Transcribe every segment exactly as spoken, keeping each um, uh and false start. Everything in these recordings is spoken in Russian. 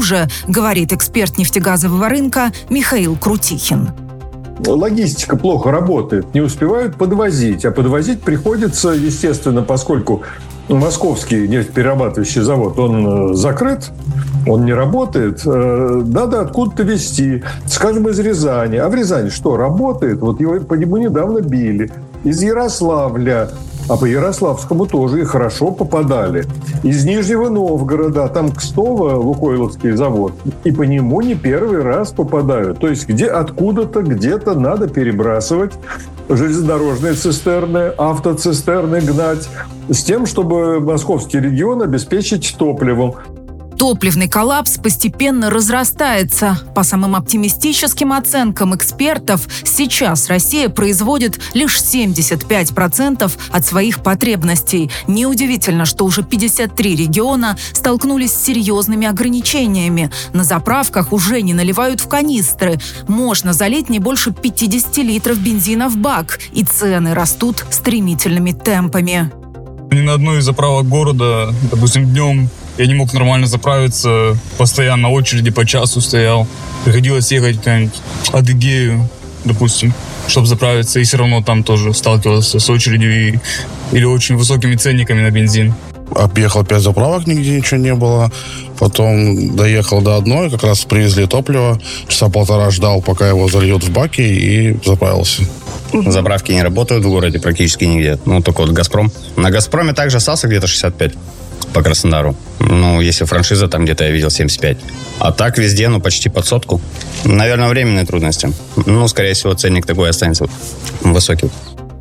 хуже, говорит эксперт нефтегазового рынка Михаил Крутихин. Логистика плохо работает, не успевают подвозить. А подвозить приходится, естественно, поскольку московский нефтеперерабатывающий завод, он закрыт, он не работает. Надо откуда-то везти. Скажем, из Рязани. А в Рязани что, работает? Вот его, по нему недавно били. Из Ярославля. А по Ярославскому тоже и хорошо попадали. Из Нижнего Новгорода, там Кстово, Лукойловский завод, и по нему не первый раз попадают. То есть где откуда-то, где-то надо перебрасывать железнодорожные цистерны, автоцистерны гнать с тем, чтобы московский регион обеспечить топливом. Топливный коллапс постепенно разрастается. По самым оптимистическим оценкам экспертов, сейчас Россия производит лишь семьдесят пять процентов от своих потребностей. Неудивительно, что уже пятьдесят три региона столкнулись с серьезными ограничениями. На заправках уже не наливают в канистры. Можно залить не больше пятьдесят литров бензина в бак. И цены растут стремительными темпами. Ни на одной из заправок города, допустим, днем я не мог нормально заправиться, постоянно очереди по часу стоял. Приходилось ехать в Адыгею, допустим, чтобы заправиться, и все равно там тоже сталкивался с очередью и, или очень высокими ценниками на бензин. Объехал пять заправок, нигде ничего не было. Потом доехал до одной, как раз привезли топливо. Часа полтора ждал, пока его зальют в баки, и заправился. Заправки не работают в городе практически нигде. Ну, только вот «Газпром». На «Газпроме» также остался где-то шестьдесят пять по Краснодару. Ну, если франшиза, там где-то я видел семьдесят пять. А так везде, ну, почти под сотку. Наверное, временные трудности. Ну, скорее всего, ценник такой останется высокий.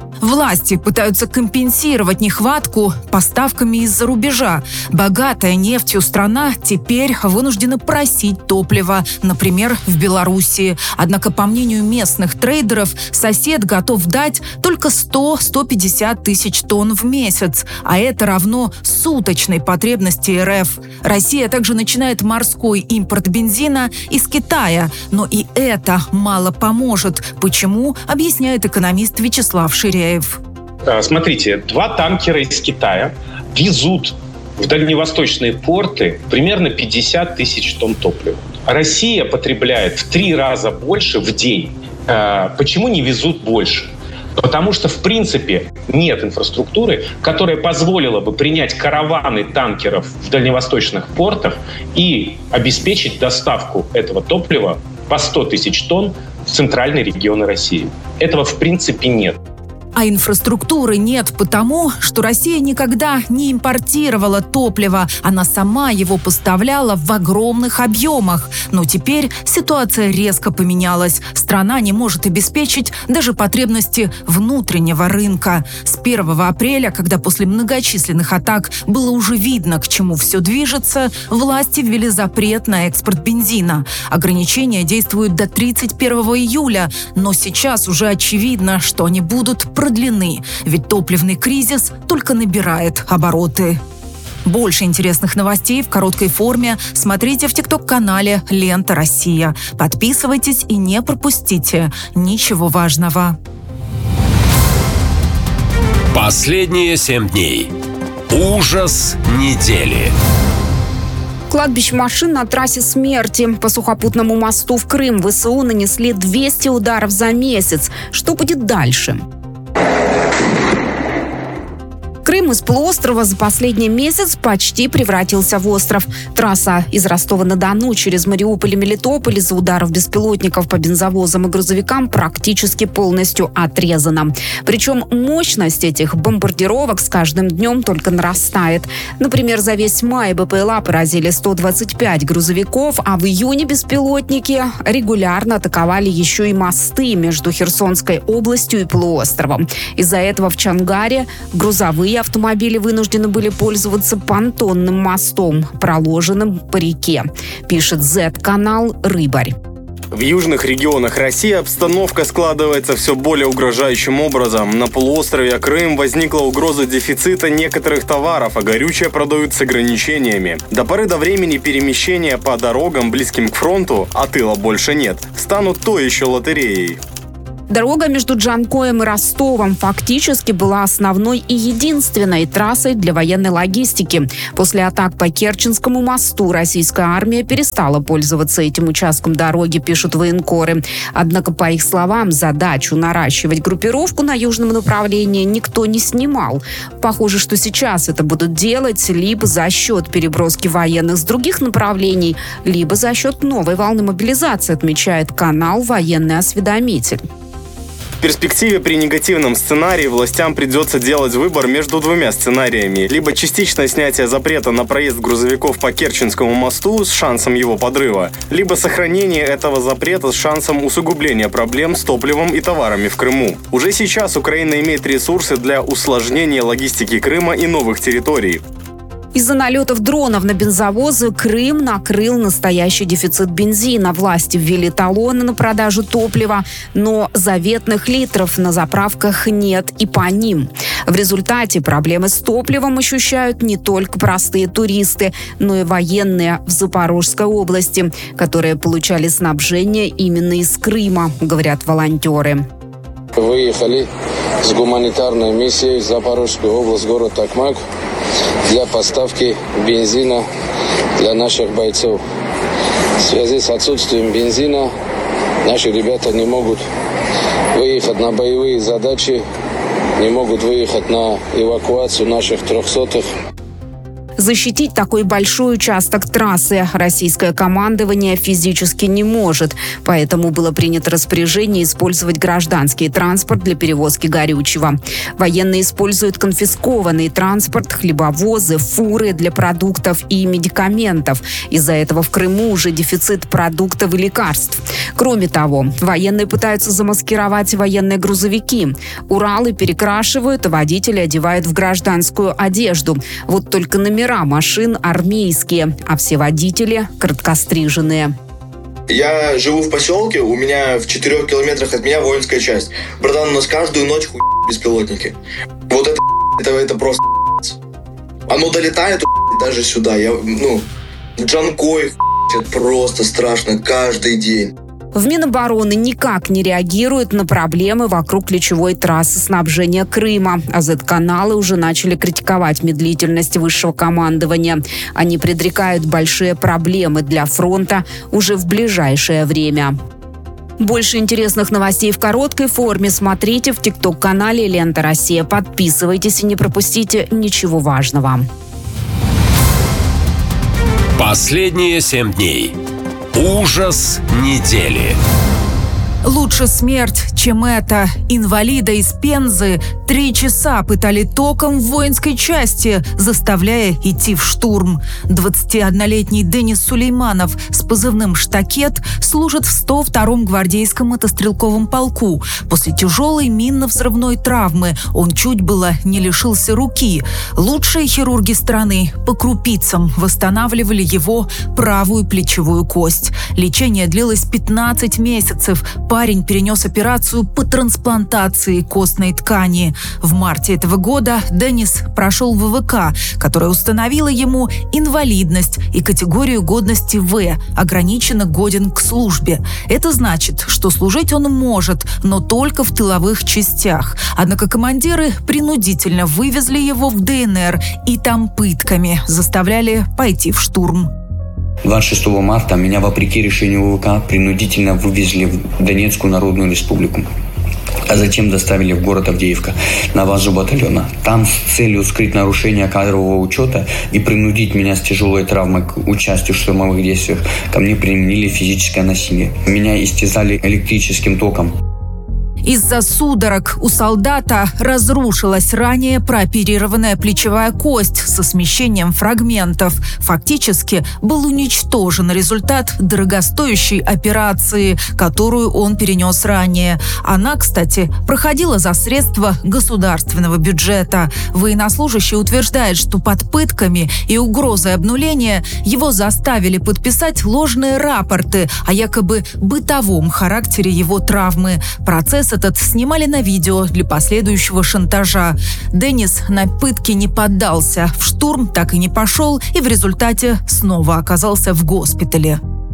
Власти пытаются компенсировать нехватку поставками из-за рубежа. Богатая нефтью страна теперь вынуждена просить топливо, например, в Белоруссии. Однако, по мнению местных трейдеров, сосед готов дать только сто - сто пятьдесят тысяч тонн в месяц, а это равно суточной потребности эр эф. Россия также начинает морской импорт бензина из Китая, но и это мало поможет. Почему, объясняет экономист Вячеслав Ширяев. Смотрите, два танкера из Китая везут в дальневосточные порты примерно пятьдесят тысяч тонн топлива. Россия потребляет в три раза больше в день. Почему не везут больше? Потому что, в принципе, нет инфраструктуры, которая позволила бы принять караваны танкеров в дальневосточных портах и обеспечить доставку этого топлива по сто тысяч тонн в центральные регионы России. Этого, в принципе, нет. А инфраструктуры нет потому, что Россия никогда не импортировала топливо. Она сама его поставляла в огромных объемах. Но теперь ситуация резко поменялась. Страна не может обеспечить даже потребности внутреннего рынка. С первого апреля, когда после многочисленных атак было уже видно, к чему все движется, власти ввели запрет на экспорт бензина. Ограничения действуют до тридцать первого июля. Но сейчас уже очевидно, что они будут продолжаться. Продлены, ведь топливный кризис только набирает обороты. Больше интересных новостей в короткой форме смотрите в тикток-канале «Лента Россия». Подписывайтесь и не пропустите ничего важного. Последние семь дней. Ужас недели. Кладбище машин на трассе смерти. По сухопутному мосту в Крым ВСУ нанесли двести ударов за месяц. Что будет дальше? Крым из полуострова за последний месяц почти превратился в остров. Трасса из Ростова-на-Дону через Мариуполь и Мелитополь из-за ударов беспилотников по бензовозам и грузовикам практически полностью отрезана. Причем мощность этих бомбардировок с каждым днем только нарастает. Например, за весь май БПЛА поразили сто двадцать пять грузовиков, а в июне беспилотники регулярно атаковали еще и мосты между Херсонской областью и полуостровом. Из-за этого в Чангаре грузовые автомобили вынуждены были пользоваться понтонным мостом, проложенным по реке, пишет зет-канал «Рыбарь». В южных регионах России обстановка складывается все более угрожающим образом. На полуострове Крым возникла угроза дефицита некоторых товаров, а горючее продают с ограничениями. До поры до времени перемещения по дорогам, близким к фронту, а тыла больше нет, станут то еще лотереей. Дорога между Джанкоем и Ростовом фактически была основной и единственной трассой для военной логистики. После атак по Керченскому мосту российская армия перестала пользоваться этим участком дороги, пишут военкоры. Однако, по их словам, задачу наращивать группировку на южном направлении никто не снимал. Похоже, что сейчас это будут делать либо за счет переброски военных с других направлений, либо за счет новой волны мобилизации, отмечает канал «Военный осведомитель». В перспективе при негативном сценарии властям придется делать выбор между двумя сценариями. Либо частичное снятие запрета на проезд грузовиков по Керченскому мосту с шансом его подрыва, либо сохранение этого запрета с шансом усугубления проблем с топливом и товарами в Крыму. Уже сейчас Украина имеет ресурсы для усложнения логистики Крыма и новых территорий. Из-за налетов дронов на бензовозы Крым накрыл настоящий дефицит бензина. Власти ввели талоны на продажу топлива, но заветных литров на заправках нет и по ним. В результате проблемы с топливом ощущают не только простые туристы, но и военные в Запорожской области, которые получали снабжение именно из Крыма, говорят волонтеры. Выехали с гуманитарной миссией в Запорожскую область, город Токмак, для поставки бензина для наших бойцов. В связи с отсутствием бензина наши ребята не могут выехать на боевые задачи, не могут выехать на эвакуацию наших трехсотых. Защитить такой большой участок трассы российское командование физически не может. Поэтому было принято распоряжение использовать гражданский транспорт для перевозки горючего. Военные используют конфискованный транспорт, хлебовозы, фуры для продуктов и медикаментов. Из-за этого в Крыму уже дефицит продуктов и лекарств. Кроме того, военные пытаются замаскировать военные грузовики. Уралы перекрашивают, а водители одевают в гражданскую одежду. Вот только номера машин армейские, а все водители короткостриженные. Я живу в поселке, у меня в четырех километрах от меня воинская часть. Братан, у нас каждую ночь хуй беспилотники. Вот это, это, это просто оно долетает даже сюда. Я, ну, Джанкой, это просто страшно каждый день. В Минобороны никак не реагируют на проблемы вокруг ключевой трассы снабжения Крыма. А зет-каналы уже начали критиковать медлительность высшего командования. Они предрекают большие проблемы для фронта уже в ближайшее время. Больше интересных новостей в короткой форме смотрите в тикток-канале «Лента Россия». Подписывайтесь и не пропустите ничего важного. Последние семь дней. Ужас недели. Лучше смерть, чем это. Инвалида из Пензы три часа пытали током в воинской части, заставляя идти в штурм. двадцатиоднолетний Денис Сулейманов с позывным «Штакет» служит в сто втором гвардейском мотострелковом полку. После тяжелой минно-взрывной травмы он чуть было не лишился руки. Лучшие хирурги страны по крупицам восстанавливали его правую плечевую кость. Лечение длилось пятнадцать месяцев. Парень перенес операцию по трансплантации костной ткани. В марте этого года Денис прошел вэ вэ ка, которая установила ему инвалидность и категорию годности В, ограниченно годен к службе. Это значит, что служить он может, но только в тыловых частях. Однако командиры принудительно вывезли его в дэ эн эр и там пытками заставляли пойти в штурм. двадцать шестого марта меня, вопреки решению вэ вэ ка, принудительно вывезли в Донецкую Народную Республику, а затем доставили в город Авдеевка на базу батальона. Там с целью скрыть нарушение кадрового учета и принудить меня с тяжелой травмой к участию в штурмовых действиях ко мне применили физическое насилие. Меня истязали электрическим током. Из-за судорог у солдата разрушилась ранее прооперированная плечевая кость со смещением фрагментов. Фактически был уничтожен результат дорогостоящей операции, которую он перенес ранее. Она, кстати, проходила за средства государственного бюджета. Военнослужащий утверждает, что под пытками и угрозой обнуления его заставили подписать ложные рапорты о якобы бытовом характере его травмы. Процесс этот снимали на видео для последующего шантажа. Денис на пытки не поддался, в штурм так и не пошел и в результате снова оказался в госпитале.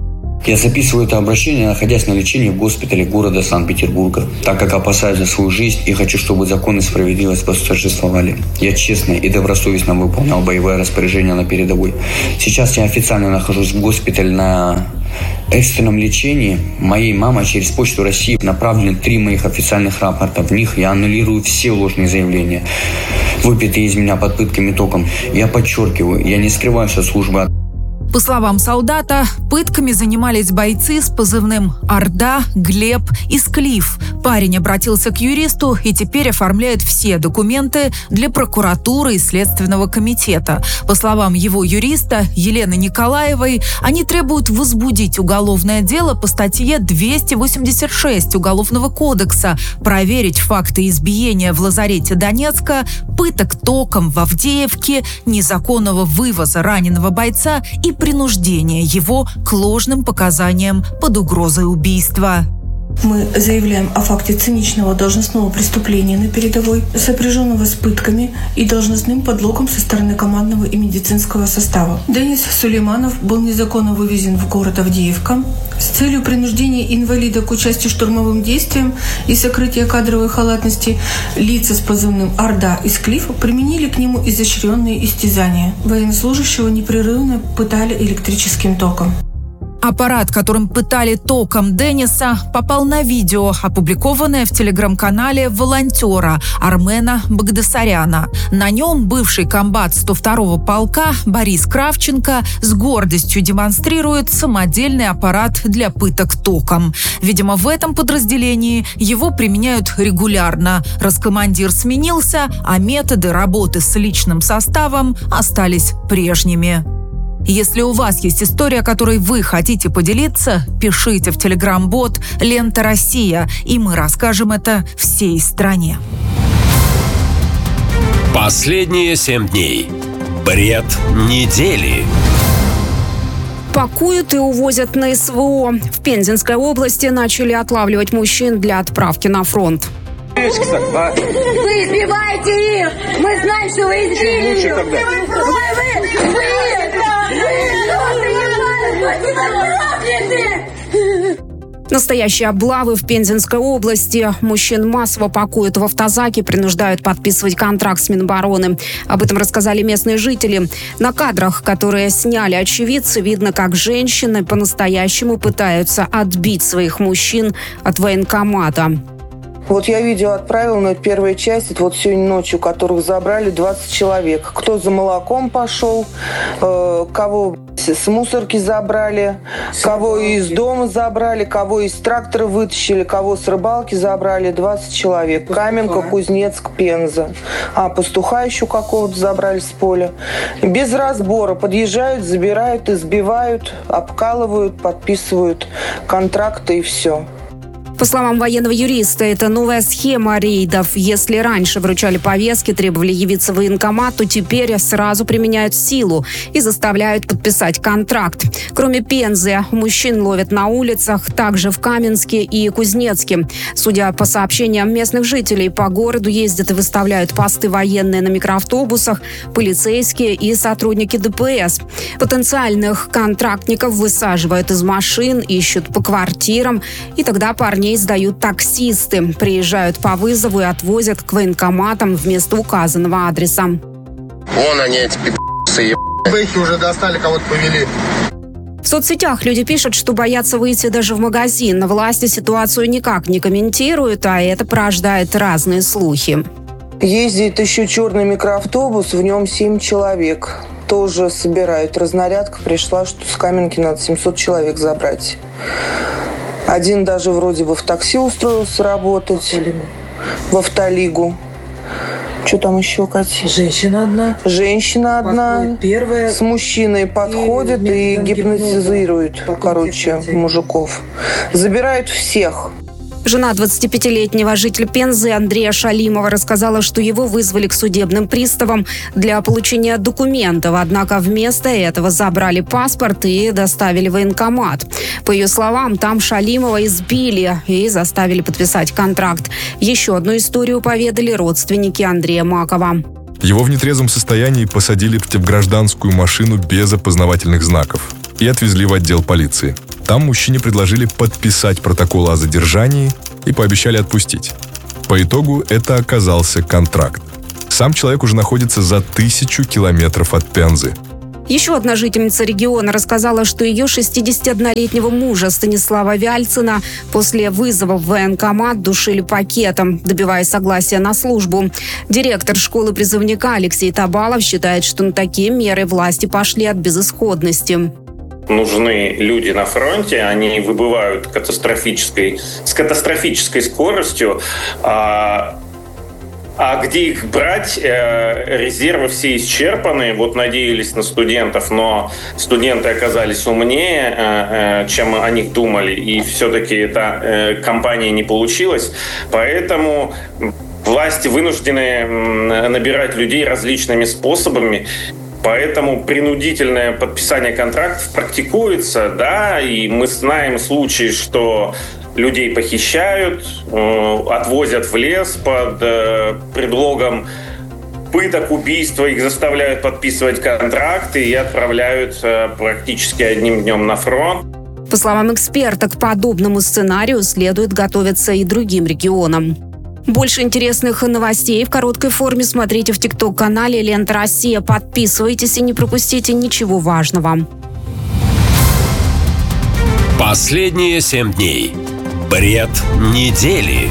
Я записываю это обращение, находясь на лечении в госпитале города Санкт-Петербурга, так как опасаюсь за свою жизнь и хочу, чтобы закон и справедливость восторжествовали. Я честно и добросовестно выполнял боевое распоряжение на передовой. Сейчас я официально нахожусь в госпитале на экстренном лечении. Моей мамой через Почту России направлены три моих официальных рапорта. В них я аннулирую все ложные заявления, выпитые из меня под пытками током. Я подчеркиваю, я не скрываюсь от службы. По словам солдата, пытками занимались бойцы с позывным «Орда», «Глеб» и «Склиф». Парень обратился к юристу и теперь оформляет все документы для прокуратуры и Следственного комитета. По словам его юриста Елены Николаевой, они требуют возбудить уголовное дело по статье двести восемьдесят шесть Уголовного кодекса, проверить факты избиения в лазарете Донецка, пыток током в Авдеевке, незаконного вывоза раненого бойца и принуждения его к ложным показаниям под угрозой убийства. Мы заявляем о факте циничного должностного преступления на передовой, сопряженного с пытками и должностным подлогом со стороны командного и медицинского состава. Денис Сулейманов был незаконно вывезен в город Авдеевка с целью принуждения инвалида к участию в штурмовым действиям и сокрытия кадровой халатности. Лица с позывным «Орда» и «Склиф» применили к нему изощренные истязания. Военнослужащего непрерывно пытали электрическим током. Аппарат, которым пытали током Дениса, попал на видео, опубликованное в телеграм-канале волонтера Армена Багдасаряна. На нем бывший комбат сто второго полка Борис Кравченко с гордостью демонстрирует самодельный аппарат для пыток током. Видимо, в этом подразделении его применяют регулярно. Раскомандир сменился, а методы работы с личным составом остались прежними. Если у вас есть история, которой вы хотите поделиться, пишите в телеграм-бот «Лента Россия», и мы расскажем это всей стране. Последние семь дней. Бред недели. Пакуют и увозят на СВО. В Пензенской области начали отлавливать мужчин для отправки на фронт. Вы избиваете их! Мы знаем, что вы избили их! Вы, вы, вы! Настоящие облавы в Пензенской области. Мужчин массово пакуют в автозаки, принуждают подписывать контракт с Минобороны. Об этом рассказали местные жители. На кадрах, которые сняли очевидцы, видно, как женщины по-настоящему пытаются отбить своих мужчин от военкомата. Вот я видео отправила, но это первая часть, это вот сегодня ночью, которых забрали двадцать человек. Кто за молоком пошел, э, кого с мусорки забрали, кого из дома забрали, кого из трактора вытащили, кого с рыбалки забрали, двадцать человек. Каменка, Кузнецк, Пенза. А пастуха еще какого-то забрали с поля. Без разбора подъезжают, забирают, избивают, обкалывают, подписывают контракты и все. По словам военного юриста, это новая схема рейдов. Если раньше вручали повестки, требовали явиться в военкомат, то теперь сразу применяют силу и заставляют подписать контракт. Кроме Пензы, мужчин ловят на улицах, также в Каменске и Кузнецке. Судя по сообщениям местных жителей, по городу ездят и выставляют посты военные на микроавтобусах, полицейские и сотрудники ДПС. Потенциальных контрактников высаживают из машин, ищут по квартирам, и тогда парни сдают таксисты, приезжают по вызову и отвозят к военкоматам вместо указанного адреса. Вон они, эти пи***цы, бэхи уже достали, кого-то повели. В соцсетях люди пишут, что боятся выйти даже в магазин. Власти ситуацию никак не комментируют, а это порождает разные слухи. Ездит еще черный микроавтобус, в нем семь человек. Тоже собирают. Разнарядка пришла, что с Каменки надо семьсот человек забрать. Один даже вроде бы в такси устроился работать. В автолигу. Что там еще, Катя? Женщина одна. Женщина одна. Подходит первая. С мужчиной подходит и, и гипнотизирует, короче, мужиков. Забирают всех. Жена двадцатипятилетнего жителя Пензы Андрея Шалимова рассказала, что его вызвали к судебным приставам для получения документов, однако вместо этого забрали паспорт и доставили в военкомат. По ее словам, там Шалимова избили и заставили подписать контракт. Еще одну историю поведали родственники Андрея Макова. Его в нетрезвом состоянии посадили в гражданскую машину без опознавательных знаков и отвезли в отдел полиции. Там мужчине предложили подписать протокол о задержании и пообещали отпустить. По итогу это оказался контракт. Сам человек уже находится за тысячу километров от Пензы. Еще одна жительница региона рассказала, что ее шестидесятиоднолетнего мужа Станислава Вяльцина после вызова в военкомат душили пакетом, добиваясь согласия на службу. Директор школы призывника Алексей Табалов считает, что на такие меры власти пошли от безысходности. Нужны люди на фронте, они выбывают катастрофической, с катастрофической скоростью. А А где их брать? Резервы все исчерпаны. Вот надеялись на студентов, но студенты оказались умнее, чем о них думали. И все-таки эта кампания не получилась. Поэтому власти вынуждены набирать людей различными способами. Поэтому принудительное подписание контрактов практикуется, да, и мы знаем случаи, что людей похищают, отвозят в лес под предлогом пыток, убийства, их заставляют подписывать контракты и отправляют практически одним днем на фронт. По словам эксперта, к подобному сценарию следует готовиться и другим регионам. Больше интересных новостей в короткой форме смотрите в ТикТок-канале «Лента Россия». Подписывайтесь и не пропустите ничего важного. Последние семь дней. Бред недели.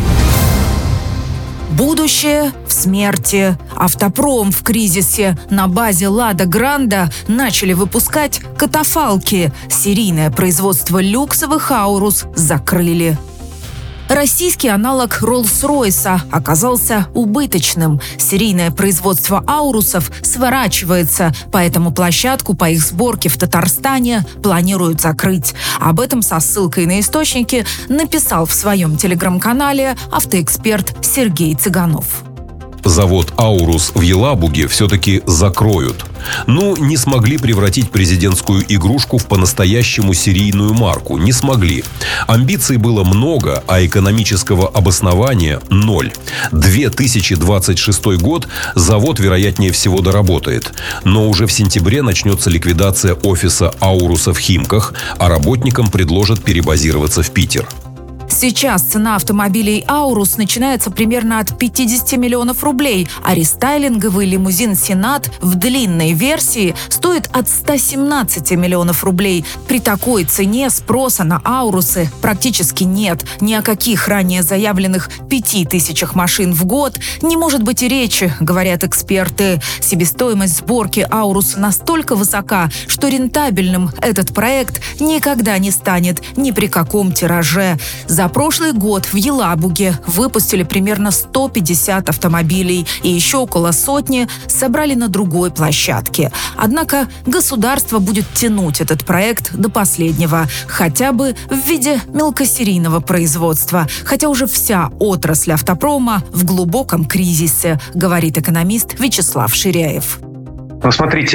Будущее в смерти. Автопром в кризисе. На базе «Лада Гранда» начали выпускать катафалки. Серийное производство люксовых «Аурус» закрыли. Российский аналог Роллс-Ройса оказался убыточным. Серийное производство «Аурусов» сворачивается, поэтому площадку по их сборке в Татарстане планируют закрыть. Об этом со ссылкой на источники написал в своем телеграм-канале автоэксперт Сергей Цыганов. Завод «Аурус» в Елабуге все-таки закроют. Ну, не смогли превратить президентскую игрушку в по-настоящему серийную марку. Не смогли. Амбиций было много, а экономического обоснования – ноль. две тысячи двадцать шестой год завод, вероятнее всего, доработает. Но уже в сентябре начнется ликвидация офиса «Ауруса» в Химках, а работникам предложат перебазироваться в Питер. Сейчас цена автомобилей «Аурус» начинается примерно от пятидесяти миллионов рублей, а рестайлинговый лимузин «Сенат» в длинной версии стоит от ста семнадцати миллионов рублей. При такой цене спроса на «Аурусы» практически нет. Ни о каких ранее заявленных пяти тысячах машин в год не может быть и речи, говорят эксперты. Себестоимость сборки «Ауруса» настолько высока, что рентабельным этот проект никогда не станет ни при каком тираже. За прошлый год в Елабуге выпустили примерно сто пятьдесят автомобилей, и еще около сотни собрали на другой площадке. Однако государство будет тянуть этот проект до последнего, хотя бы в виде мелкосерийного производства, хотя уже вся отрасль автопрома в глубоком кризисе, говорит экономист Вячеслав Ширяев. Ну, смотрите,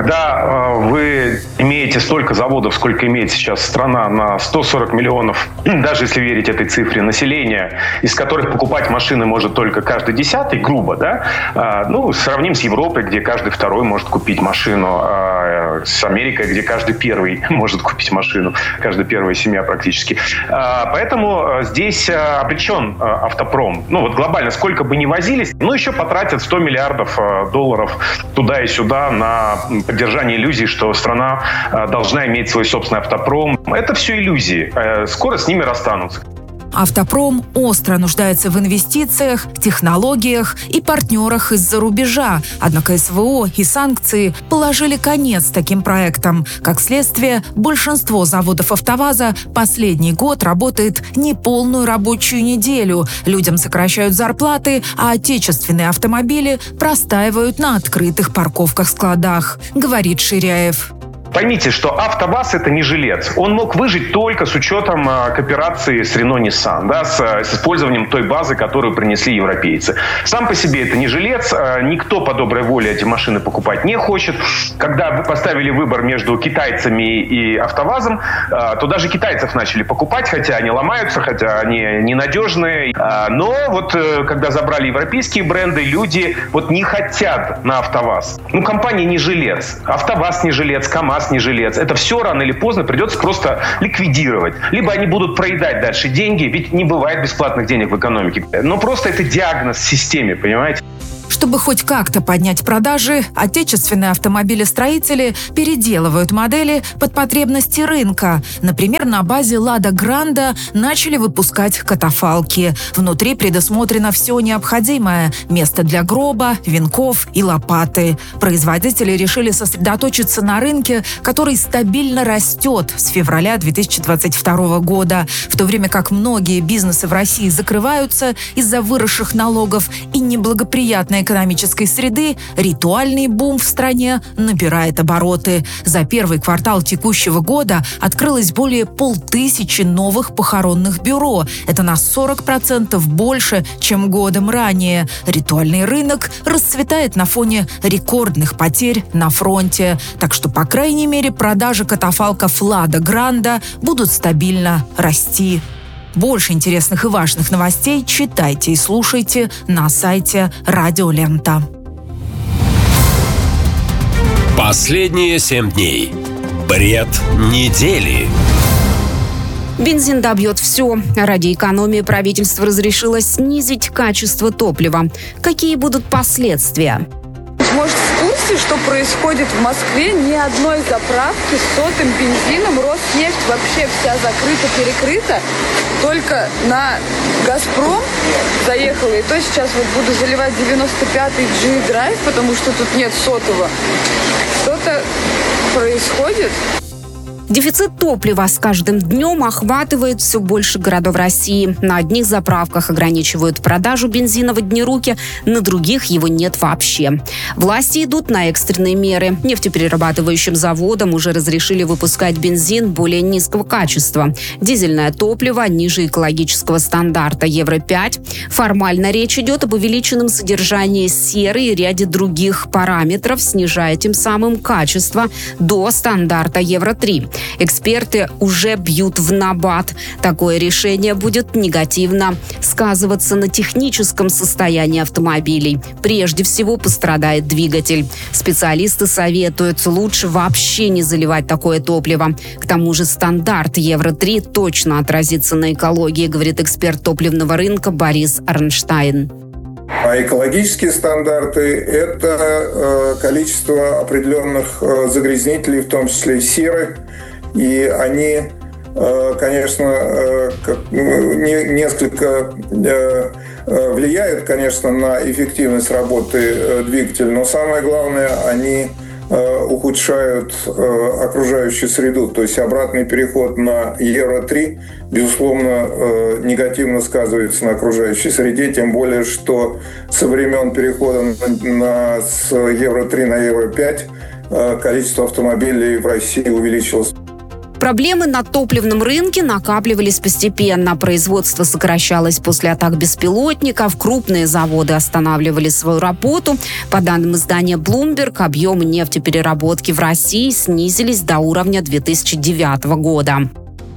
когда вы имеете столько заводов, сколько имеет сейчас страна, на сто сорок миллионов, даже если верить этой цифре, населения, из которых покупать машины может только каждый десятый, грубо, да, ну, сравним с Европой, где каждый второй может купить машину, с Америкой, где каждый первый может купить машину, каждая первая семья практически. Поэтому здесь обречен автопром. Ну, вот глобально, сколько бы ни возились, ну, еще потратят сто миллиардов долларов туда и сюда, на поддержание иллюзии, что страна должна иметь свой собственный автопром. Это все иллюзии. Скоро с ними расстанутся. Автопром остро нуждается в инвестициях, технологиях и партнерах из-за рубежа. Однако СВО и санкции положили конец таким проектам. Как следствие, большинство заводов «АвтоВАЗа» последний год работает неполную рабочую неделю. Людям сокращают зарплаты, а отечественные автомобили простаивают на открытых парковках-складах, говорит Ширяев. Поймите, что АвтоВАЗ – это не жилец. Он мог выжить только с учетом э, кооперации с Renault-Nissan, да, с, с использованием той базы, которую принесли европейцы. Сам по себе это не жилец. Э, никто по доброй воле эти машины покупать не хочет. Когда вы поставили выбор между китайцами и АвтоВАЗом, э, то даже китайцев начали покупать, хотя они ломаются, хотя они ненадежные. Э, но вот э, когда забрали европейские бренды, люди вот не хотят на АвтоВАЗ. Ну, компания не жилец. АвтоВАЗ не жилец, КамАЗ КАМАЗ не жилец. Это все рано или поздно придется просто ликвидировать. Либо они будут проедать дальше деньги, ведь не бывает бесплатных денег в экономике. Но просто это диагноз в системе, понимаете? Чтобы хоть как-то поднять продажи, отечественные автомобилестроители переделывают модели под потребности рынка. Например, на базе «Лада Гранда» начали выпускать катафалки. Внутри предусмотрено все необходимое – место для гроба, венков и лопаты. Производители решили сосредоточиться на рынке, который стабильно растет с февраля две тысячи двадцать второго года, в то время как многие бизнесы в России закрываются из-за выросших налогов и неблагоприятной экономической среды, ритуальный бум в стране набирает обороты. За первый квартал текущего года открылось более полтысячи новых похоронных бюро. Это на сорок процентов больше, чем годом ранее. Ритуальный рынок расцветает на фоне рекордных потерь на фронте. Так что, по крайней мере, продажи катафалков «Лада Гранда» будут стабильно расти. Больше интересных и важных новостей читайте и слушайте на сайте Радио Лента. Последние семь дней. Бред недели. Бензин добьет все. Ради экономии правительство разрешило снизить качество топлива. Какие будут последствия? Может, в курсе, что происходит в Москве? Ни одной заправки с сотым бензином. Роснефть вообще вся закрыта-перекрыта. Только на «Газпром» заехала. И то сейчас вот буду заливать девяносто пятый G-Drive, потому что тут нет сотого. Что-то происходит. Дефицит топлива с каждым днем охватывает все больше городов России. На одних заправках ограничивают продажу бензина в одни руки, на других его нет вообще. Власти идут на экстренные меры. Нефтеперерабатывающим заводам уже разрешили выпускать бензин более низкого качества. Дизельное топливо ниже экологического стандарта Евро пять. Формально речь идет об увеличенном содержании серы и ряде других параметров, снижая тем самым качество до стандарта Евро три. Эксперты уже бьют в набат. Такое решение будет негативно сказываться на техническом состоянии автомобилей. Прежде всего пострадает двигатель. Специалисты советуют лучше вообще не заливать такое топливо. К тому же стандарт Евро три точно отразится на экологии, говорит эксперт топливного рынка Борис Арнштайн. А экологические стандарты – это э, количество определенных э, загрязнителей, в том числе серы, и они, э, конечно, э, как, не, несколько э, влияют, конечно, на эффективность работы э, двигателя, но самое главное, они э, ухудшают э, окружающую среду, то есть обратный переход на Евро три, безусловно, э, негативно сказывается на окружающей среде, тем более, что со времен перехода на, на, с Евро три на Евро пять э, количество автомобилей в России увеличилось. Проблемы на топливном рынке накапливались постепенно. Производство сокращалось после атак беспилотников, крупные заводы останавливали свою работу. По данным издания Bloomberg, объемы нефтепереработки в России снизились до уровня две тысячи девятого года.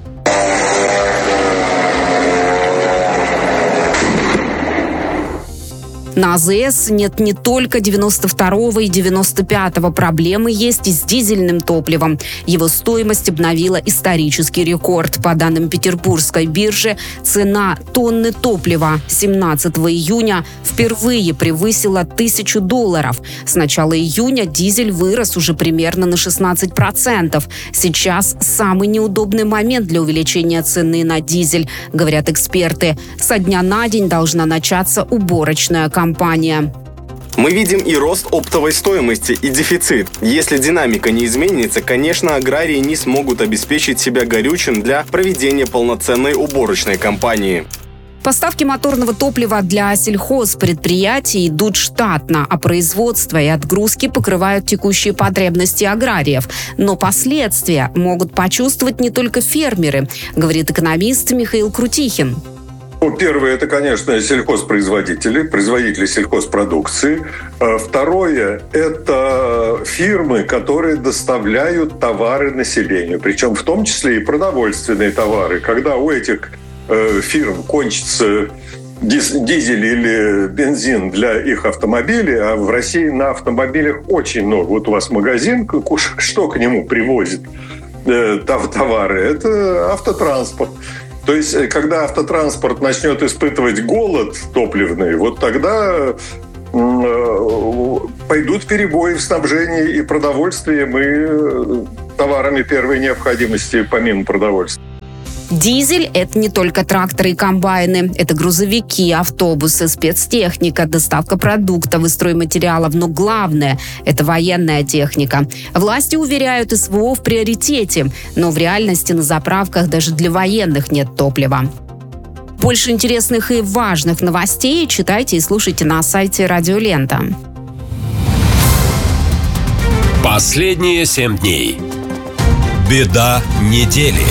На АЗС нет не только девяносто второго и девяносто пятого. Проблемы есть и с дизельным топливом. Его стоимость обновила исторический рекорд. По данным Петербургской биржи, цена тонны топлива семнадцатого июня впервые превысила тысячу долларов. С начала июня дизель вырос уже примерно на шестнадцать процентов. Сейчас самый неудобный момент для увеличения цены на дизель, говорят эксперты. Со дня на день должна начаться уборочная кампания. Компания. Мы видим и рост оптовой стоимости, и дефицит. Если динамика не изменится, конечно, аграрии не смогут обеспечить себя горючим для проведения полноценной уборочной кампании. Поставки моторного топлива для сельхозпредприятий идут штатно, а производство и отгрузки покрывают текущие потребности аграриев. Но последствия могут почувствовать не только фермеры, говорит экономист Михаил Крутихин. Первое – это, конечно, сельхозпроизводители, производители сельхозпродукции. Второе – это фирмы, которые доставляют товары населению, причем в том числе и продовольственные товары. Когда у этих фирм кончится дизель или бензин для их автомобилей, а в России на автомобилях очень много. Вот у вас магазин, что к нему привозит товары? Это автотранспорт. То есть, когда автотранспорт начнет испытывать голод топливный, вот тогда пойдут перебои в снабжении и продовольствием, и товарами первой необходимости, помимо продовольствия. Дизель – это не только тракторы и комбайны. Это грузовики, автобусы, спецтехника, доставка продуктов и стройматериалов. Но главное – это военная техника. Власти уверяют, СВО в приоритете. Но в реальности на заправках даже для военных нет топлива. Больше интересных и важных новостей читайте и слушайте на сайте Радио Лента. Последние семь дней. Беда недели.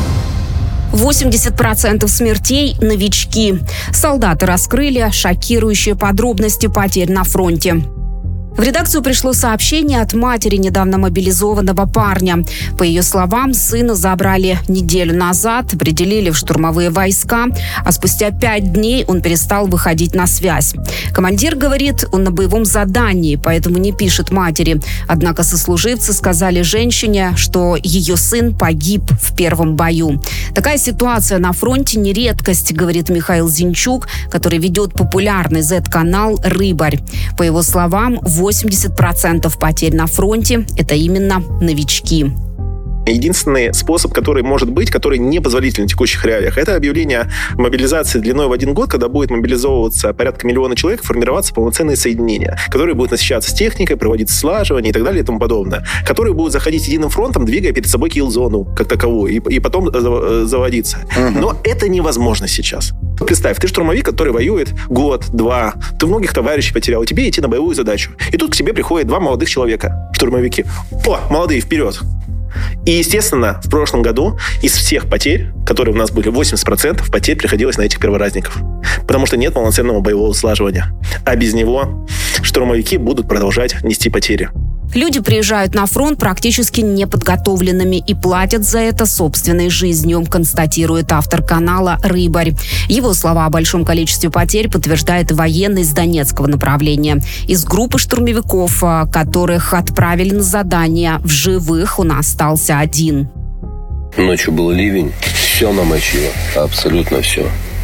восемьдесят процентов смертей – новички. Солдаты раскрыли шокирующие подробности потерь на фронте. В редакцию пришло сообщение от матери недавно мобилизованного парня. По ее словам, сына забрали неделю назад, определили в штурмовые войска, а спустя пять дней он перестал выходить на связь. Командир говорит, он на боевом задании, поэтому не пишет матери. Однако сослуживцы сказали женщине, что ее сын погиб в первом бою. Такая ситуация на фронте не редкость, говорит Михаил Зинчук, который ведет популярный зет-канал «Рыбарь». По его словам, восемьдесят процентов потерь на фронте – это именно новички. Единственный способ, который может быть, который не позволителен в текущих реалиях, это объявление мобилизации длиной в один год, когда будет мобилизовываться порядка миллиона человек, формироваться полноценные соединения, которые будут насыщаться с техникой, проводиться слаживание и так далее и тому подобное, которые будут заходить единым фронтом, двигая перед собой килл-зону как таковую, и, и потом заводиться. Uh-huh. Но это невозможно сейчас. Представь, ты штурмовик, который воюет год, два, ты многих товарищей потерял, тебе идти на боевую задачу. И тут к тебе приходят два молодых человека, штурмовики. О, молодые, вперед! И, естественно, в прошлом году из всех потерь, которые у нас были, восемьдесят процентов потерь приходилось на этих перворазников. Потому что нет полноценного боевого слаживания. А без него штурмовики будут продолжать нести потери. Люди приезжают на фронт практически неподготовленными и платят за это собственной жизнью, констатирует автор канала «Рыбарь». Его слова о большом количестве потерь подтверждает военный из Донецкого направления. Из группы штурмовиков, которых отправили на задание, в живых он остался один. Ночью был ливень, все намочило, абсолютно все.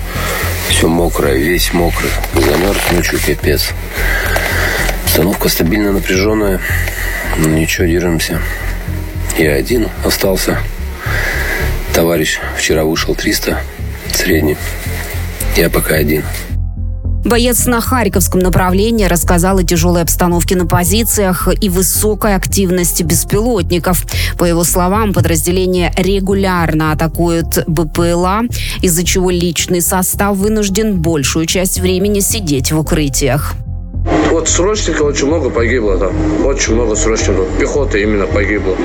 Все мокрое, весь мокрый. Замерз ночью капец. Обстановка стабильно напряженная. Ну ничего, держимся. Я один остался. Товарищ вчера вышел триста, средний. Я пока один. Боец на Харьковском направлении рассказал о тяжелой обстановке на позициях и высокой активности беспилотников. По его словам, подразделения регулярно атакуют БПЛА, из-за чего личный состав вынужден большую часть времени сидеть в укрытиях. Вот срочников очень много погибло там. Очень много срочников. Пехоты именно погибло.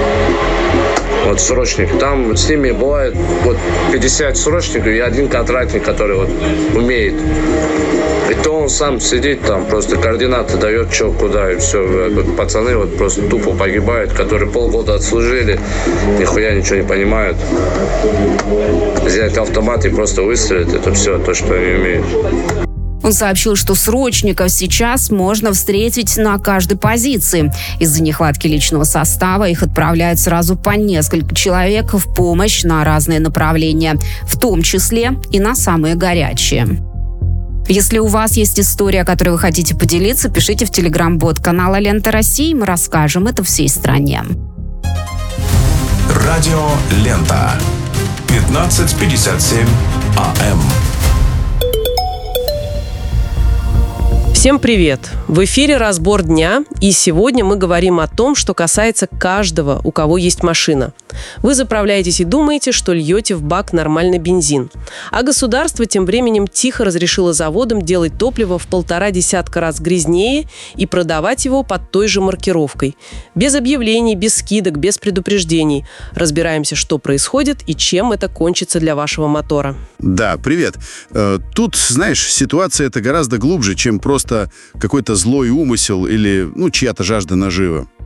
Вот срочник. Там с ними бывает вот пятьдесят срочников и один контрактник, который вот умеет. И то он сам сидит там, просто координаты дает, что, куда, и все. Вот пацаны вот просто тупо погибают, которые полгода отслужили, нихуя ничего не понимают. Взять автомат и просто выстрелить, это все то, что они умеют. Он сообщил, что срочников сейчас можно встретить на каждой позиции. Из-за нехватки личного состава их отправляют сразу по несколько человек в помощь на разные направления, в том числе и на самые горячие. Если у вас есть история, о которой вы хотите поделиться, пишите в телеграм-бот канала «Лента России», мы расскажем это всей стране. Радио «Лента». пятнадцать пятьдесят семь АМ. Всем привет! В эфире «Разбор дня», и сегодня мы говорим о том, что касается каждого, у кого есть машина. Вы заправляетесь и думаете, что льете в бак нормальный бензин. А государство тем временем тихо разрешило заводам делать топливо в полтора десятка раз грязнее и продавать его под той же маркировкой. Без объявлений, без скидок, без предупреждений. Разбираемся, что происходит и чем это кончится для вашего мотора. Да, привет. Тут, знаешь, ситуация-то гораздо глубже, чем просто какой-то злой умысел или, ну, чья-то жажда наживы.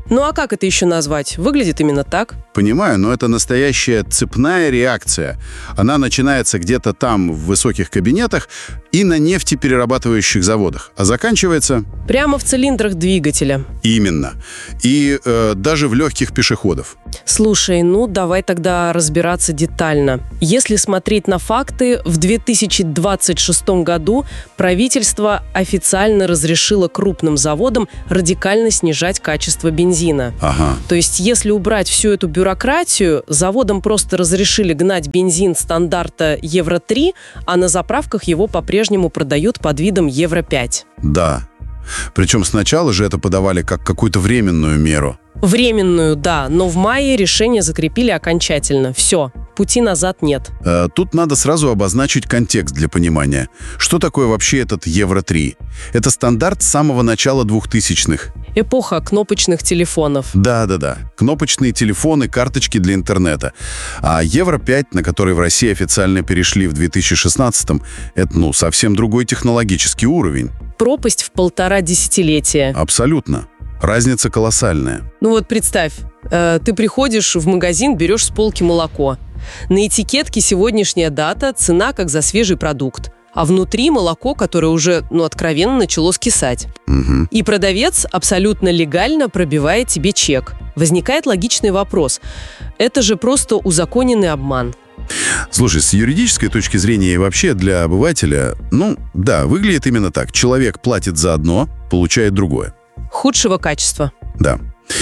Ну а как это еще назвать? Выглядит именно так. Понимаю, но это настоящая цепная реакция. Она начинается где-то там, в высоких кабинетах и на нефтеперерабатывающих заводах, а заканчивается... Прямо в цилиндрах двигателя. Именно. И э, даже в легких пешеходов. Слушай, ну давай тогда разбираться детально. Если смотреть на факты, в две тысячи двадцать шестом году правительство официально разрешило крупным заводам радикально снижать качество бензина. Ага. То есть, если убрать всю эту бюрократию, заводам просто разрешили гнать бензин стандарта евро три, а на заправках его по-прежнему продают под видом евро пять. Да. Причем сначала же это подавали как какую-то временную меру. Временную, да, но в мае решение закрепили окончательно. Все, пути назад нет. Э, тут надо сразу обозначить контекст для понимания. Что такое вообще этот евро три? Это стандарт с самого начала двухтысячных. Эпоха кнопочных телефонов. Да-да-да. Кнопочные телефоны, карточки для интернета. А евро пять, на который в России официально перешли в две тысячи шестнадцатом, это, ну, совсем другой технологический уровень. Пропасть в полтора десятилетия. Абсолютно. Разница колоссальная. Ну вот представь, э, ты приходишь в магазин, берешь с полки молоко. На этикетке сегодняшняя дата, цена как за свежий продукт. А внутри молоко, которое уже, ну, откровенно начало скисать. Угу. И продавец абсолютно легально пробивает тебе чек. Возникает логичный вопрос. Это же просто узаконенный обман. Слушай, с юридической точки зрения и вообще для обывателя, ну, да, выглядит именно так. Человек платит за одно, получает другое. Худшего качества. Да.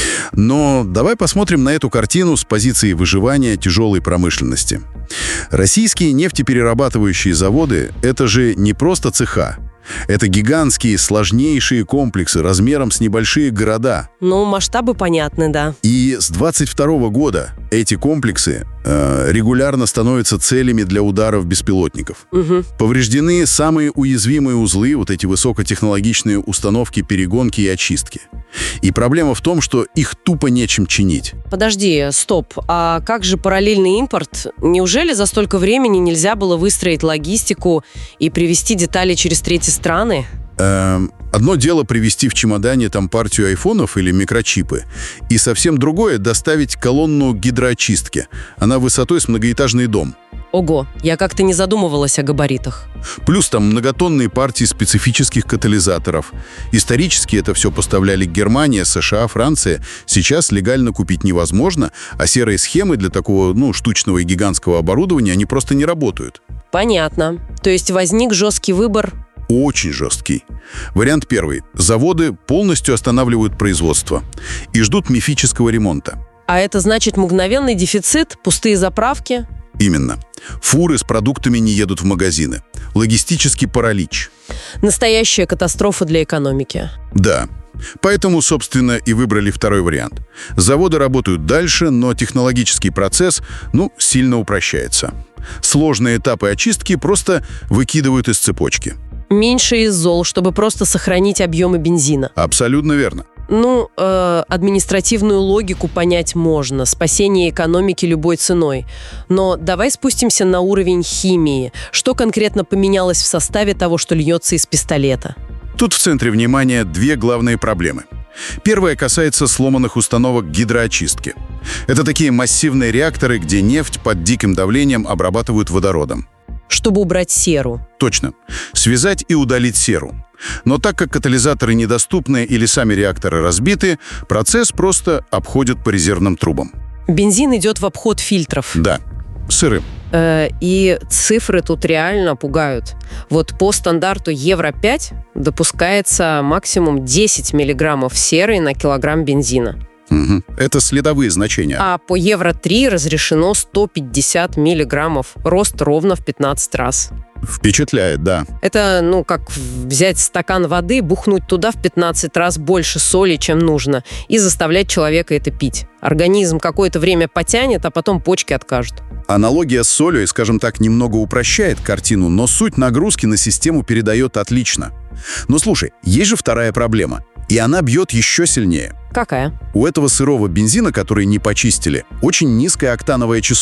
Но давай посмотрим на эту картину с позиции выживания тяжелой промышленности. Российские нефтеперерабатывающие заводы – это же не просто цеха. Это гигантские, сложнейшие комплексы размером с небольшие города. Ну, масштабы понятны, да. И с двадцать второго года эти комплексы э, регулярно становятся целями для ударов беспилотников. Угу. Повреждены самые уязвимые узлы, вот эти высокотехнологичные установки перегонки и очистки. И проблема в том, что их тупо нечем чинить. Подожди, стоп. А как же параллельный импорт? Неужели за столько времени нельзя было выстроить логистику и привезти детали через третьи страны? Эм, одно дело привезти в чемодане там партию айфонов или микрочипы, и совсем другое — доставить колонну гидроочистки. Она высотой с многоэтажный дом. Ого, я как-то не задумывалась о габаритах. Плюс там многотонные партии специфических катализаторов. Исторически это все поставляли Германия, США, Франция. Сейчас легально купить невозможно, а серые схемы для такого, ну, штучного и гигантского оборудования, они просто не работают. Понятно. То есть возник жесткий выбор? Очень жесткий. Вариант первый. Заводы полностью останавливают производство и ждут мифического ремонта. А это значит мгновенный дефицит, пустые заправки? Именно. Фуры с продуктами не едут в магазины. Логистический паралич. Настоящая катастрофа для экономики. Да. Поэтому, собственно, и выбрали второй вариант. Заводы работают дальше, но технологический процесс, ну, сильно упрощается. Сложные этапы очистки просто выкидывают из цепочки. Меньше из зол, чтобы просто сохранить объемы бензина. Абсолютно верно. Ну, э, административную логику понять можно. Спасение экономики любой ценой. Но давай спустимся на уровень химии. Что конкретно поменялось в составе того, что льется из пистолета? Тут в центре внимания две главные проблемы. Первая касается сломанных установок гидроочистки. Это такие массивные реакторы, где нефть под диким давлением обрабатывают водородом. Чтобы убрать серу. Точно. Связать и удалить серу. Но так как катализаторы недоступны или сами реакторы разбиты, процесс просто обходит по резервным трубам. Бензин идет в обход фильтров. Да. Сырым. Э, и цифры тут реально пугают. Вот по стандарту евро пять допускается максимум десять миллиграммов серы на килограмм бензина. Угу. Это следовые значения. А по евро три разрешено сто пятьдесят миллиграммов. Рост ровно в пятнадцать раз. Впечатляет, да. Это, ну, как взять стакан воды, бухнуть туда в пятнадцать раз больше соли, чем нужно, и заставлять человека это пить. Организм какое-то время потянет, а потом почки откажут. Аналогия с солью, скажем так, немного упрощает картину, но суть нагрузки на систему передает отлично. Но слушай, есть же вторая проблема, и она бьет еще сильнее. Какая? У этого сырого бензина, который не почистили, очень низкое октановое число.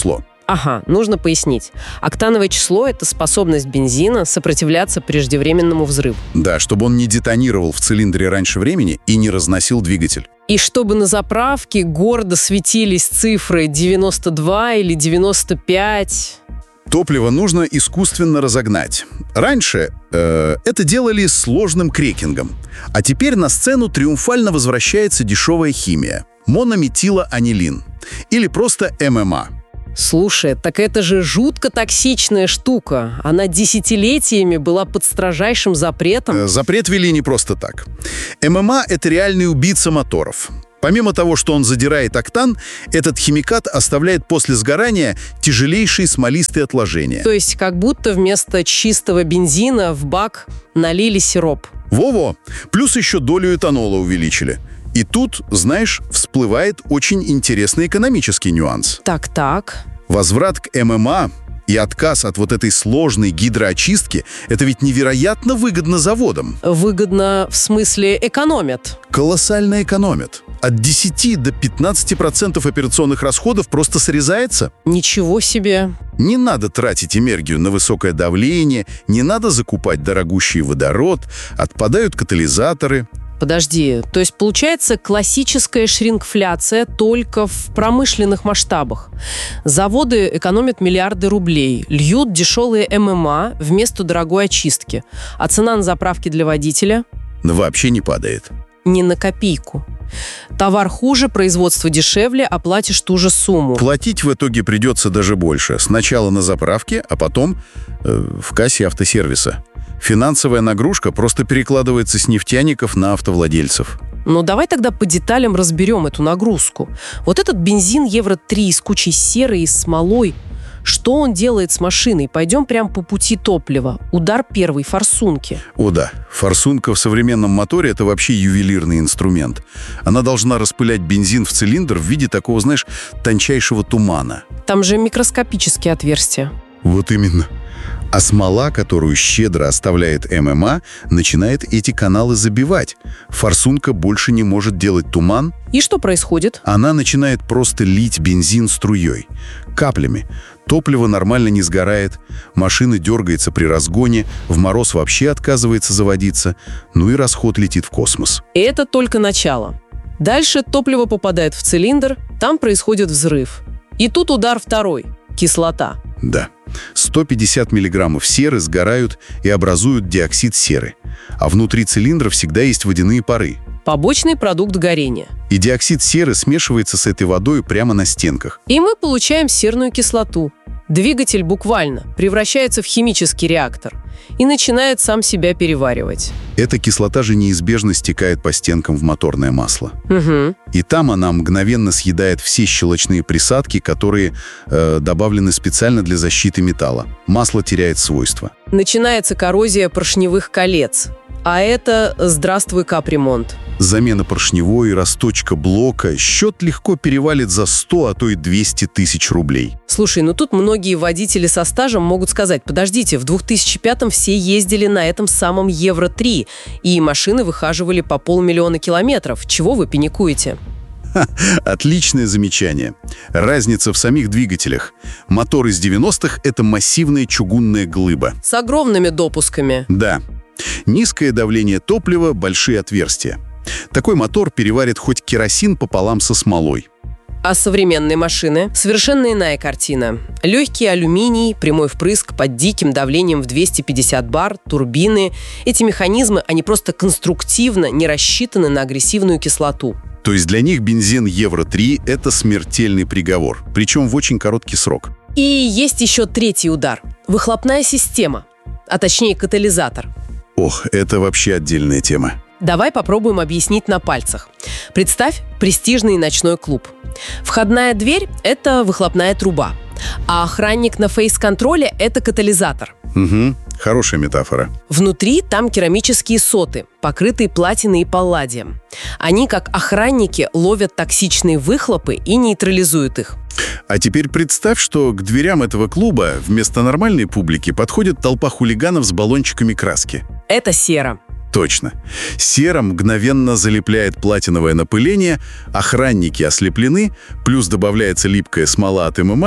Ага, нужно пояснить. Октановое число – это способность бензина сопротивляться преждевременному взрыву. Да, чтобы он не детонировал в цилиндре раньше времени и не разносил двигатель. И чтобы на заправке гордо светились цифры девяносто два или девяносто пять. Топливо нужно искусственно разогнать. Раньше э, это делали сложным крекингом. А теперь на сцену триумфально возвращается дешевая химия – монометилоанилин. Или просто эм эм а. Слушай, так это же жутко токсичная штука. Она десятилетиями была под строжайшим запретом. Запрет ввели не просто так. эм эм а – это реальный убийца моторов. Помимо того, что он задирает октан, этот химикат оставляет после сгорания тяжелейшие смолистые отложения. То есть как будто вместо чистого бензина в бак налили сироп. Во-во! Плюс еще долю этанола увеличили. И тут, знаешь, всплывает очень интересный экономический нюанс. Так-так. Возврат к эм эм а и отказ от вот этой сложной гидроочистки – это ведь невероятно выгодно заводам. Выгодно в смысле экономят? Колоссально экономят. От десяти до пятнадцати процентов операционных расходов просто срезается. Ничего себе! Не надо тратить энергию на высокое давление, не надо закупать дорогущий водород, отпадают катализаторы. Подожди, то есть получается классическая шрингфляция только в промышленных масштабах. Заводы экономят миллиарды рублей, льют дешевые эм эм а вместо дорогой очистки. А цена на заправке для водителя? Вообще не падает. Не на копейку. Товар хуже, производство дешевле, а платишь ту же сумму. Платить в итоге придется даже больше. Сначала на заправке, а потом э, в кассе автосервиса. Финансовая нагрузка просто перекладывается с нефтяников на автовладельцев. Ну, давай тогда по деталям разберем эту нагрузку. Вот этот бензин евро три с кучей серы и смолой. Что он делает с машиной? Пойдем прямо по пути топлива. Удар первый, форсунки. О да, форсунка в современном моторе – это вообще ювелирный инструмент. Она должна распылять бензин в цилиндр в виде такого, знаешь, тончайшего тумана. Там же микроскопические отверстия. Вот именно. А смола, которую щедро оставляет эм эм а, начинает эти каналы забивать. Форсунка больше не может делать туман. И что происходит? Она начинает просто лить бензин струей, каплями. Топливо нормально не сгорает, машина дергается при разгоне, в мороз вообще отказывается заводиться, ну и расход летит в космос. Это только начало. Дальше топливо попадает в цилиндр, там происходит взрыв. И тут удар второй – кислота. Да. сто пятьдесят миллиграммов серы сгорают и образуют диоксид серы. А внутри цилиндра всегда есть водяные пары. Побочный продукт горения. И диоксид серы смешивается с этой водой прямо на стенках. И мы получаем серную кислоту. Двигатель буквально превращается в химический реактор и начинает сам себя переваривать. Эта кислота же неизбежно стекает по стенкам в моторное масло. Угу. И там она мгновенно съедает все щелочные присадки, которые э, добавлены специально для защиты металла. Масло теряет свойства. Начинается коррозия поршневых колец. А это «Здравствуй, капремонт». Замена поршневой, расточка блока. Счет легко перевалит за сто, а то и двести тысяч рублей. Слушай, ну тут многие водители со стажем могут сказать: подождите, в две тысячи пятом все ездили на этом самом евро три, и машины выхаживали по полмиллиона километров. Чего вы паникуете? Ха, отличное замечание. Разница в самих двигателях. Мотор из девяностых – это массивная чугунная глыба. С огромными допусками. Да. Низкое давление топлива, большие отверстия. Такой мотор переварит хоть керосин пополам со смолой. А современные машины? Совершенно иная картина. Легкий алюминий, прямой впрыск под диким давлением в двести пятьдесят бар, турбины. Эти механизмы, они просто конструктивно не рассчитаны на агрессивную кислоту. То есть для них бензин евро три – это смертельный приговор. Причем в очень короткий срок. И есть еще третий удар. Выхлопная система. А точнее катализатор. Ох, это вообще отдельная тема. Давай попробуем объяснить на пальцах. Представь престижный ночной клуб. Входная дверь – это выхлопная труба, а охранник на фейс-контроле – это катализатор. Угу, хорошая метафора. Внутри там керамические соты, покрытые платиной и палладием. Они, как охранники, ловят токсичные выхлопы и нейтрализуют их. А теперь представь, что к дверям этого клуба вместо нормальной публики подходит толпа хулиганов с баллончиками краски. Это сера. Точно. Сера мгновенно залепляет платиновое напыление, охранники ослеплены, плюс добавляется липкая смола от эм эм а,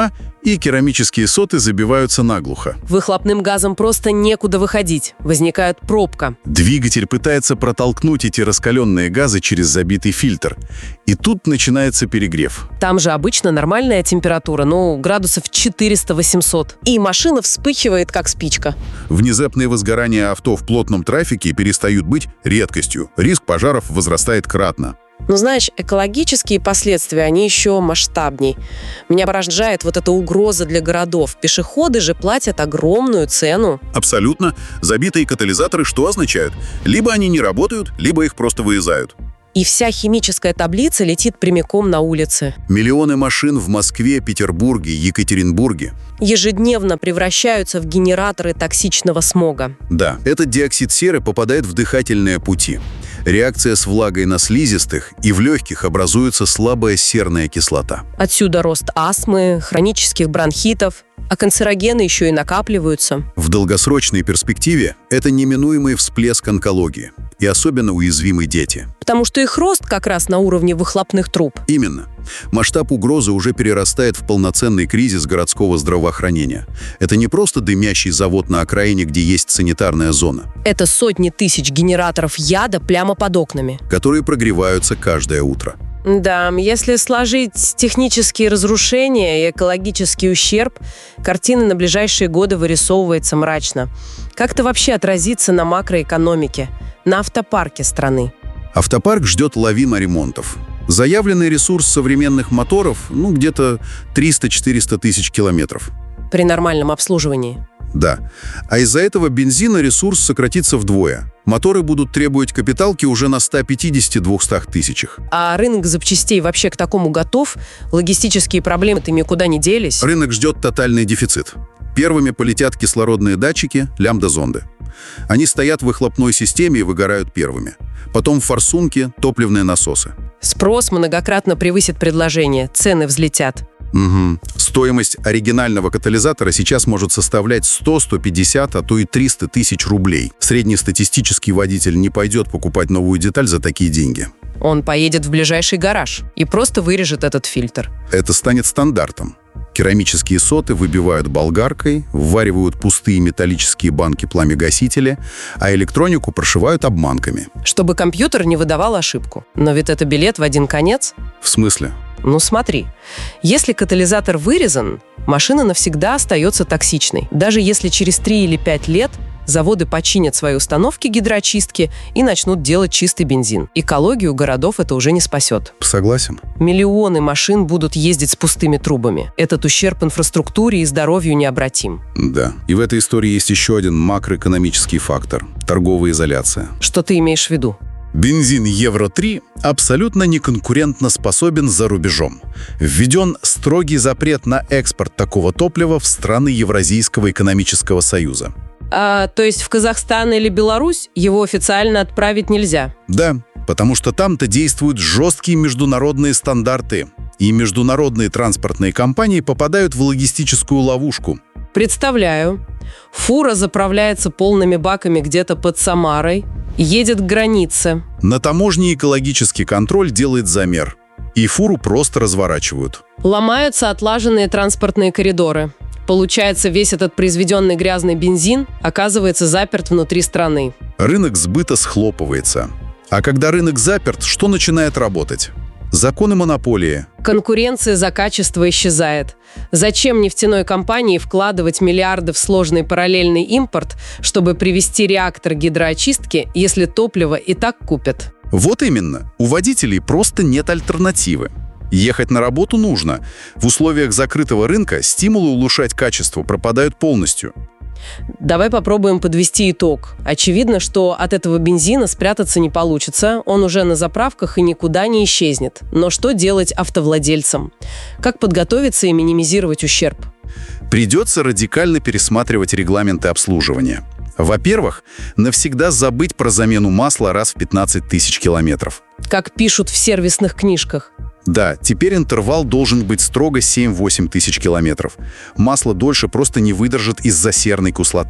и керамические соты забиваются наглухо. Выхлопным газом просто некуда выходить. Возникает пробка. Двигатель пытается протолкнуть эти раскаленные газы через забитый фильтр. И тут начинается перегрев. Там же обычно нормальная температура, ну, градусов четыреста-восемьсот. И машина вспыхивает, как спичка. Внезапные возгорания авто в плотном трафике перестают быть редкостью. Риск пожаров возрастает кратно. Но, знаешь, экологические последствия, они еще масштабней. Меня поражает вот эта угроза для городов. Пешеходы же платят огромную цену. Абсолютно. Забитые катализаторы что означают? Либо они не работают, либо их просто вырезают. И вся химическая таблица летит прямиком на улицы. Миллионы машин в Москве, Петербурге, Екатеринбурге ежедневно превращаются в генераторы токсичного смога. Да, этот диоксид серы попадает в дыхательные пути. Реакция с влагой на слизистых, и в легких образуется слабая серная кислота. Отсюда рост астмы, хронических бронхитов, а канцерогены еще и накапливаются. В долгосрочной перспективе это неминуемый всплеск онкологии, и особенно уязвимы дети. Потому что их рост как раз на уровне выхлопных труб. Именно. Масштаб угрозы уже перерастает в полноценный кризис городского здравоохранения. Это не просто дымящий завод на окраине, где есть санитарная зона. Это сотни тысяч генераторов яда прямо под окнами, которые прогреваются каждое утро. Да, если сложить технические разрушения и экологический ущерб, картина на ближайшие годы вырисовывается мрачно. Как это вообще отразится на макроэкономике, на автопарке страны? Автопарк ждет лавина ремонтов. Заявленный ресурс современных моторов, ну, где-то триста-четыреста тысяч километров. При нормальном обслуживании. Да. А из-за этого бензина ресурс сократится вдвое. Моторы будут требовать капиталки уже на ста пятидесяти — двухстах тысячах. А рынок запчастей вообще к такому готов? Логистические проблемы-то никуда не делись? Рынок ждет тотальный дефицит. Первыми полетят кислородные датчики, лямбда-зонды. Они стоят в выхлопной системе и выгорают первыми. Потом форсунки, топливные насосы. Спрос многократно превысит предложение, цены взлетят. Угу. Стоимость оригинального катализатора сейчас может составлять сто — сто пятьдесят, а то и триста тысяч рублей. Среднестатистический водитель не пойдет покупать новую деталь за такие деньги. Он поедет в ближайший гараж и просто вырежет этот фильтр. Это станет стандартом. Керамические соты выбивают болгаркой, вваривают пустые металлические банки пламегасителя, а электронику прошивают обманками. Чтобы компьютер не выдавал ошибку. Но ведь это билет в один конец. В смысле? Ну смотри, если катализатор вырезан, машина навсегда остается токсичной. Даже если через три или пять лет заводы починят свои установки гидроочистки и начнут делать чистый бензин. Экологию городов это уже не спасет. Согласен. Миллионы машин будут ездить с пустыми трубами. Этот ущерб инфраструктуре и здоровью необратим. Да. И в этой истории есть еще один макроэкономический фактор – торговая изоляция. Что ты имеешь в виду? Бензин Евро три абсолютно неконкурентно способен за рубежом. Введен строгий запрет на экспорт такого топлива в страны Евразийского экономического союза. А, то есть в Казахстан или Беларусь его официально отправить нельзя? Да, потому что там-то действуют жесткие международные стандарты. И международные транспортные компании попадают в логистическую ловушку. Представляю. Фура заправляется полными баками где-то под Самарой, едет к границе. На таможне экологический контроль делает замер. И фуру просто разворачивают. Ломаются отлаженные транспортные коридоры. Получается, весь этот произведенный грязный бензин оказывается заперт внутри страны. Рынок сбыта схлопывается. А когда рынок заперт, что начинает работать? Законы монополии. Конкуренция за качество исчезает. Зачем нефтяной компании вкладывать миллиарды в сложный параллельный импорт, чтобы привести реактор гидроочистки, если топливо и так купят? Вот именно. У водителей просто нет альтернативы. Ехать на работу нужно. В условиях закрытого рынка стимулы улучшать качество пропадают полностью. Давай попробуем подвести итог. Очевидно, что от этого бензина спрятаться не получится, он уже на заправках и никуда не исчезнет. Но что делать автовладельцам? Как подготовиться и минимизировать ущерб? Придется радикально пересматривать регламенты обслуживания. Во-первых, навсегда забыть про замену масла раз в пятнадцать тысяч километров. Как пишут в сервисных книжках. Да, теперь интервал должен быть строго семь-восемь тысяч километров. Масло дольше просто не выдержит из-за серной кислоты.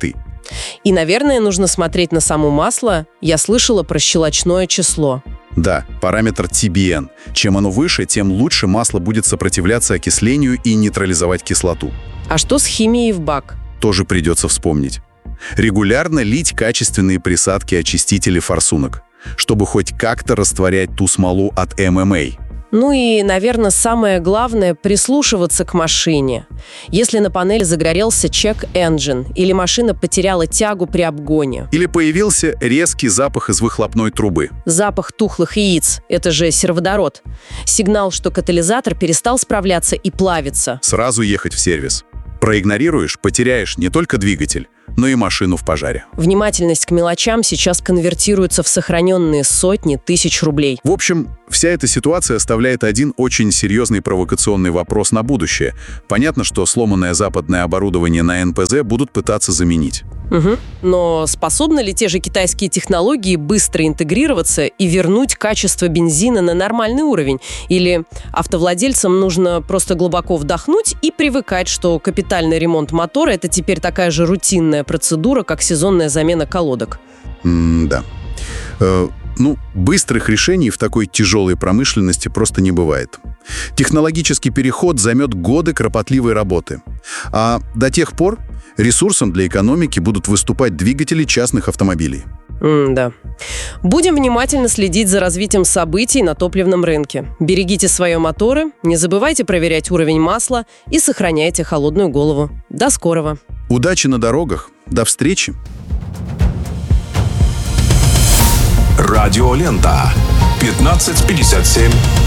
И, наверное, нужно смотреть на само масло. Я слышала про щелочное число. Да, параметр ти би эн. Чем оно выше, тем лучше масло будет сопротивляться окислению и нейтрализовать кислоту. А что с химией в бак? Тоже придется вспомнить. Регулярно лить качественные присадки очистителей форсунок, чтобы хоть как-то растворять ту смолу от эм эм эй. Ну и, наверное, самое главное – прислушиваться к машине. Если на панели загорелся check engine или машина потеряла тягу при обгоне. Или появился резкий запах из выхлопной трубы. Запах тухлых яиц – это же сероводород. Сигнал, что катализатор перестал справляться и плавится. Сразу ехать в сервис. Проигнорируешь – потеряешь не только двигатель, но и машину в пожаре. Внимательность к мелочам сейчас конвертируется в сохраненные сотни тысяч рублей. В общем, вся эта ситуация оставляет один очень серьезный провокационный вопрос на будущее. Понятно, что сломанное западное оборудование на эн пэ зэ будут пытаться заменить. Угу. Но способны ли те же китайские технологии быстро интегрироваться и вернуть качество бензина на нормальный уровень? Или автовладельцам нужно просто глубоко вдохнуть и привыкать, что капитальный ремонт мотора – это теперь такая же рутинная процедура, как сезонная замена колодок? М-да. Э, ну, быстрых решений в такой тяжелой промышленности просто не бывает. Технологический переход займет годы кропотливой работы. А до тех пор ресурсом для экономики будут выступать двигатели частных автомобилей. М-да. Будем внимательно следить за развитием событий на топливном рынке. Берегите свои моторы, не забывайте проверять уровень масла и сохраняйте холодную голову. До скорого. Удачи на дорогах. До встречи. Радиолента. пятнадцать пятьдесят семь